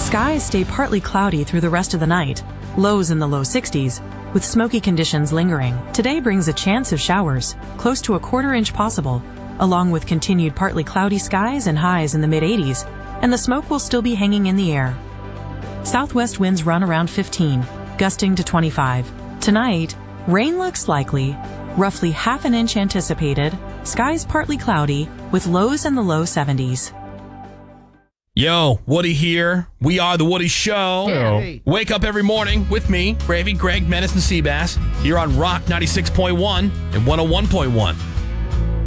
Skies stay partly cloudy through the rest of the night, lows in the low 60s, with smoky conditions lingering. Today brings a chance of showers, close to a quarter-inch possible, along with continued partly cloudy skies and highs in the mid-80s, and the smoke will still be hanging in the air. Southwest winds run around 15, gusting to 25. Tonight, rain looks likely, roughly half an inch anticipated, skies partly cloudy, with lows in the low 70s. Yo, Woody here. We are The Woody Show. Hey. Wake up every morning with me, Gravy, Greg, Menace, and Seabass, here on Rock 96.1 and 101.1.